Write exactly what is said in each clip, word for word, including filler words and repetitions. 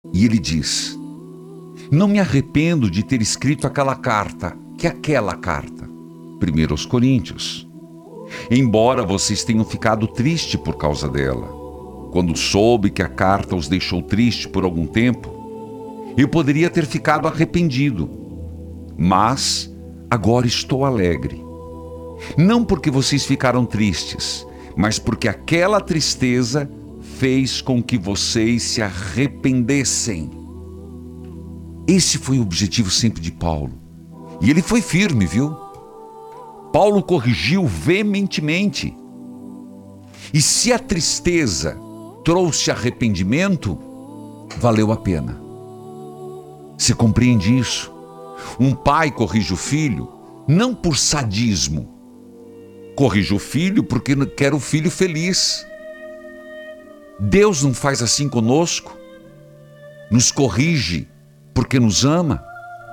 E ele diz: não me arrependo de ter escrito aquela carta, que é aquela carta, primeiro aos Coríntios. Embora vocês tenham ficado tristes por causa dela, quando soube que a carta os deixou triste por algum tempo, eu poderia ter ficado arrependido, mas agora estou alegre. Não porque vocês ficaram tristes, mas porque aquela tristeza fez com que vocês se arrependessem. Esse foi o objetivo sempre de Paulo. E ele foi firme, viu? Paulo corrigiu veementemente. E se a tristeza trouxe arrependimento, valeu a pena. Você compreende isso? Um pai corrige o filho, não por sadismo. Corrige o filho porque quer o filho feliz. Deus não faz assim conosco? Nos corrige porque nos ama?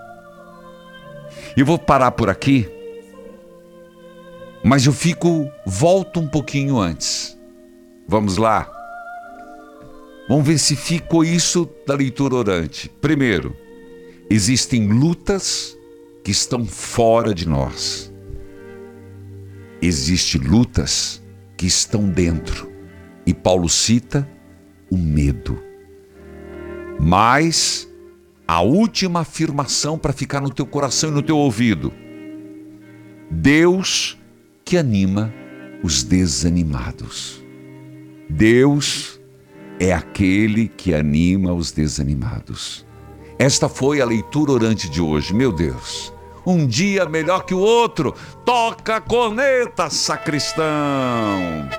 Eu vou parar por aqui, mas eu fico, volto um pouquinho antes. Vamos lá? Vamos ver se ficou isso da leitura orante. Primeiro, existem lutas que estão fora de nós. Existem lutas que estão dentro. E Paulo cita o medo. Mas a última afirmação para ficar no teu coração e no teu ouvido: Deus que anima os desanimados. Deus é aquele que anima os desanimados. Esta foi a leitura orante de hoje. Meu Deus, um dia melhor que o outro. Toca a corneta, sacristão.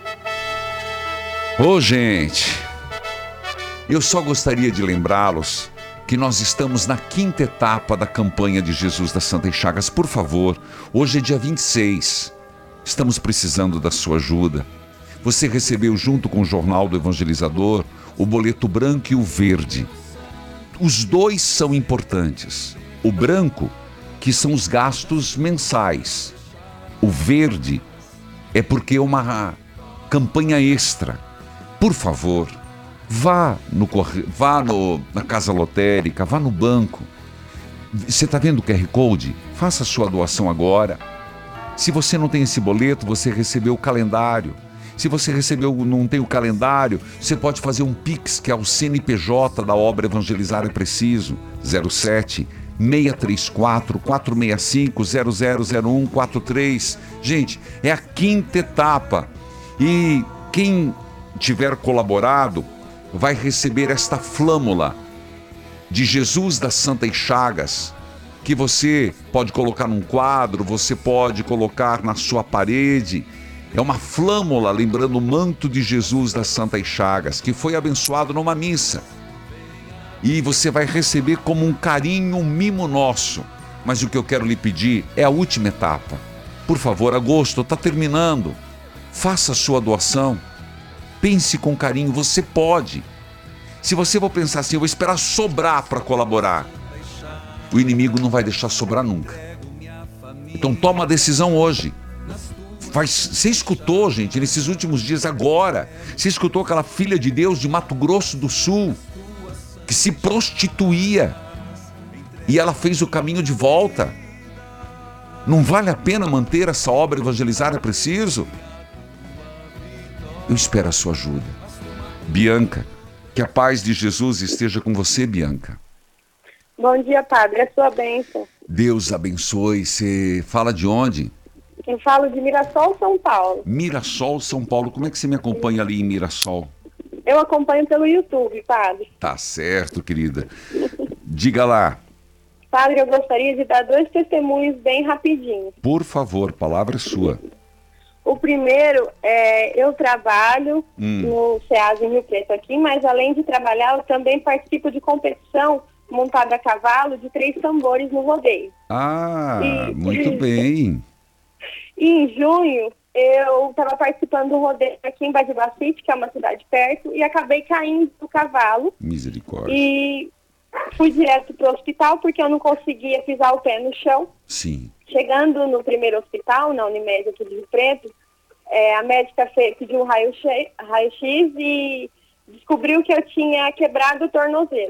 Ô, gente, eu só gostaria de lembrá-los que nós estamos na quinta etapa da campanha de Jesus das Santas Chagas. Por favor, hoje é dia vinte e seis. Estamos precisando da sua ajuda. Você recebeu, junto com o Jornal do Evangelizador, o boleto branco e o verde. Os dois são importantes. O branco, que são os gastos mensais. O verde é porque é uma campanha extra. Por favor, vá, no, vá no, na casa lotérica, vá no banco. Você está vendo o Q R Code? Faça a sua doação agora. Se você não tem esse boleto, você recebeu o calendário. Se você recebeu, não tem o calendário, você pode fazer um Pix, que é o C N P J da obra Evangelizar é Preciso, zero sete, seis três quatro, quatro seis cinco, zero zero zero um quatro três. Gente, é a quinta etapa. E quem tiver colaborado vai receber esta flâmula de Jesus das Santas Chagas, que você pode colocar num quadro, você pode colocar na sua parede. É uma flâmula lembrando o manto de Jesus das Santas Chagas, que foi abençoado numa missa. E você vai receber como um carinho, um mimo nosso. Mas o que eu quero lhe pedir é a última etapa. Por favor, agosto está terminando. Faça a sua doação. Pense com carinho, você pode. Se você for pensar assim, eu vou esperar sobrar para colaborar, o inimigo não vai deixar sobrar nunca. Então toma a decisão hoje. Faz, você escutou, gente, nesses últimos dias agora, você escutou aquela filha de Deus de Mato Grosso do Sul, que se prostituía, e ela fez o caminho de volta. Não vale a pena manter essa obra Evangelizar é Preciso? Eu espero a sua ajuda. Bianca, que a paz de Jesus esteja com você, Bianca. Bom dia, padre, é sua bênção. Deus abençoe. Você fala de onde? Eu falo de Mirassol, São Paulo. Mirassol, São Paulo. Como é que você me acompanha ali em Mirassol? Eu acompanho pelo YouTube, padre. Tá certo, querida. Diga lá. Padre, eu gostaria de dar dois testemunhos bem rapidinho. Por favor, palavra é sua. O primeiro é, eu trabalho hum. no SEAS em Rio Preto aqui, mas além de trabalhar, eu também participo de competição montada a cavalo de três tambores no rodeio. Ah, e... muito bem. E em junho, eu estava participando do rodeio aqui em Badibacite, que é uma cidade perto, e acabei caindo do cavalo. Misericórdia. E fui direto para o hospital, porque eu não conseguia pisar o pé no chão. Sim. Chegando no primeiro hospital, na Unimed aqui de Rio Preto, é, a médica fez, pediu um raio-x raio-x e descobriu que eu tinha quebrado o tornozelo.